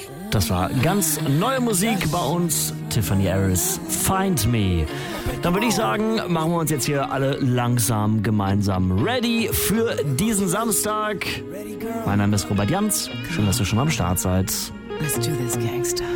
Das war ganz neue Musik bei uns. Tiffany Harris, Find Me. Dann würde ich sagen, machen wir uns jetzt hier alle langsam gemeinsam ready für diesen Samstag. Mein Name ist Robert Jans. Schön, dass ihr schon am Start seid. Let's do this, gangster.